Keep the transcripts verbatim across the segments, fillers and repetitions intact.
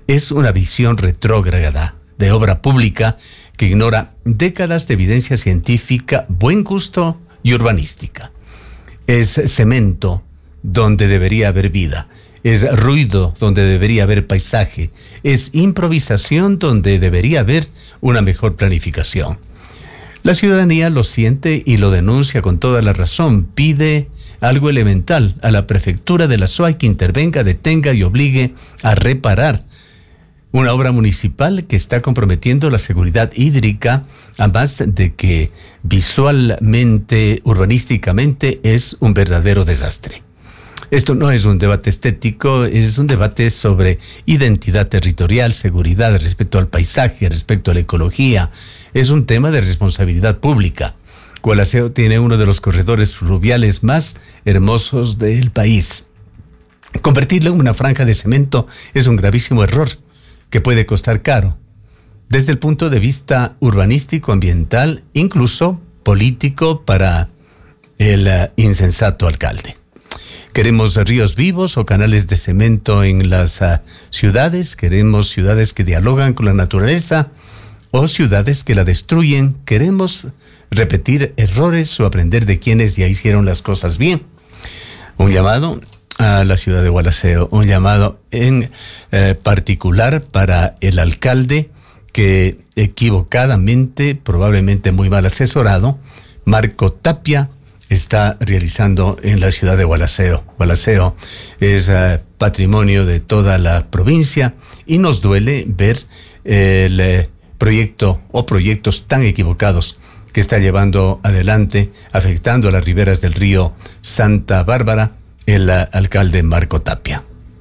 es una visión retrógrada de obra pública que ignora décadas de evidencia científica, buen gusto y urbanística. Es cemento donde debería haber vida. Es ruido donde debería haber paisaje. Es improvisación donde debería haber una mejor planificación. La ciudadanía lo siente y lo denuncia con toda la razón. Pide algo elemental a la prefectura de la S O A I que intervenga, detenga y obligue a reparar una obra municipal que está comprometiendo la seguridad hídrica, además de que visualmente, urbanísticamente, es un verdadero desastre. Esto no es un debate estético, es un debate sobre identidad territorial, seguridad, respecto al paisaje, respecto a la ecología. Es un tema de responsabilidad pública. Gualaceo tiene uno de los corredores fluviales más hermosos del país. Convertirlo en una franja de cemento es un gravísimo error que puede costar caro, desde el punto de vista urbanístico, ambiental, incluso político para el uh, insensato alcalde. Queremos ríos vivos o canales de cemento en las uh, ciudades, queremos ciudades que dialogan con la naturaleza o ciudades que la destruyen, queremos repetir errores o aprender de quienes ya hicieron las cosas bien. Un llamado a la ciudad de Gualaceo, un llamado en eh, particular para el alcalde que equivocadamente, probablemente muy mal asesorado, Marco Tapia, está realizando en la ciudad de Gualaceo. Gualaceo es eh, patrimonio de toda la provincia y nos duele ver eh, el eh, proyecto o proyectos tan equivocados que está llevando adelante, afectando a las riberas del río Santa Bárbara, el uh, alcalde Marco Tapia.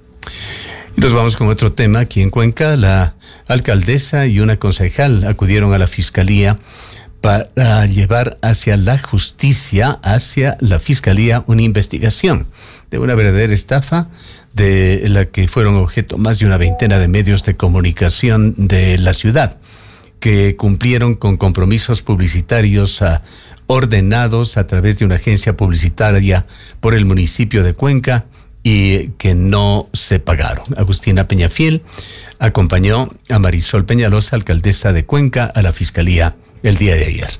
Y nos vamos con otro tema. Aquí en Cuenca, la alcaldesa y una concejal acudieron a la fiscalía para llevar hacia la justicia, hacia la fiscalía, una investigación de una verdadera estafa de la que fueron objeto más de una veintena de medios de comunicación de la ciudad, que cumplieron con compromisos publicitarios uh, ordenados a través de una agencia publicitaria por el municipio de Cuenca y que no se pagaron. Agustina Peñafiel acompañó a Marisol Peñalosa, alcaldesa de Cuenca, a la fiscalía el día de ayer.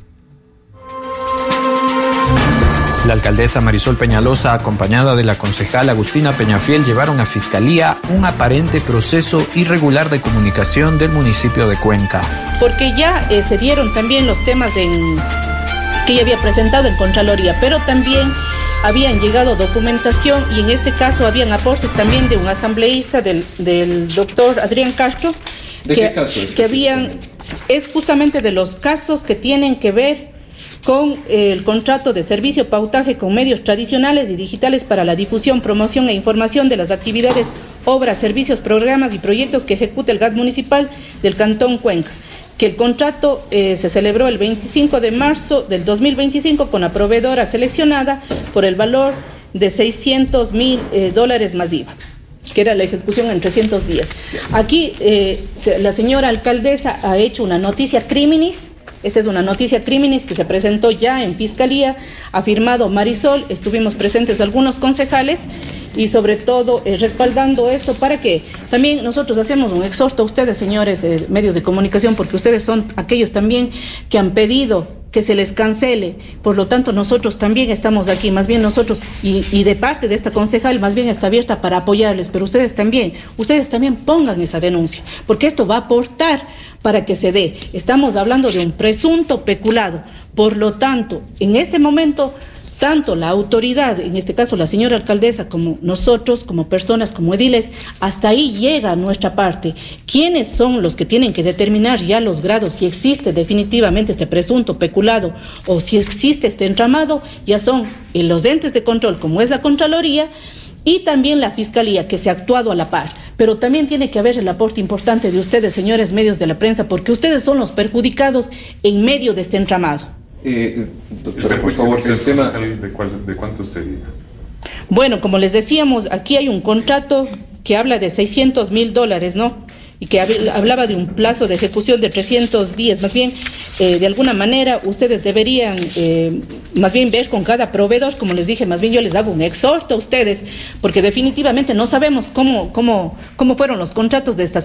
La alcaldesa Marisol Peñalosa, acompañada de la concejal Agustina Peñafiel, llevaron a fiscalía un aparente proceso irregular de comunicación del municipio de Cuenca. Porque ya eh, se dieron también los temas de... que ella había presentado en Contraloría, pero también habían llegado documentación y en este caso habían aportes también de un asambleísta del, del doctor Adrián Castro. ¿De que, qué caso? Que habían, es justamente de los casos que tienen que ver con el contrato de servicio pautaje con medios tradicionales y digitales para la difusión, promoción e información de las actividades, obras, servicios, programas y proyectos que ejecuta el G A T municipal del Cantón Cuenca, que el contrato eh, se celebró el veinticinco de marzo del dos mil veinticinco con la proveedora seleccionada por el valor de seiscientos mil eh, dólares más I V A, que era la ejecución en trescientos días. Aquí eh, se, la señora alcaldesa ha hecho una noticia criminis. Esta es una noticia criminis que se presentó ya en Fiscalía, ha firmado Marisol, estuvimos presentes algunos concejales y sobre todo eh, respaldando esto para que también nosotros hacemos un exhorto a ustedes, señores eh, medios de comunicación, porque ustedes son aquellos también que han pedido que se les cancele, por lo tanto nosotros también estamos aquí, más bien nosotros, y, y de parte de esta concejal, más bien está abierta para apoyarles, pero ustedes también, ustedes también pongan esa denuncia, porque esto va a aportar para que se dé. Estamos hablando de un presunto peculado, por lo tanto, en este momento, tanto la autoridad, en este caso la señora alcaldesa, como nosotros, como personas, como ediles, hasta ahí llega nuestra parte. ¿Quiénes son los que tienen que determinar ya los grados, si existe definitivamente este presunto peculado o si existe este entramado? Ya son los entes de control, como es la Contraloría, y también la Fiscalía, que se ha actuado a la par. Pero también tiene que haber el aporte importante de ustedes, señores medios de la prensa, porque ustedes son los perjudicados en medio de este entramado. Eh, doctora, por favor, el tema... ¿De, cuál, ¿De cuánto sería? Bueno, como les decíamos, aquí hay un contrato que habla de seiscientos mil dólares, ¿no? Y que hablaba de un plazo de ejecución de trescientos días. Más bien, eh, de alguna manera, ustedes deberían, eh, más bien, ver con cada proveedor, como les dije, más bien yo les hago un exhorto a ustedes, porque definitivamente no sabemos cómo, cómo, cómo fueron los contratos de estas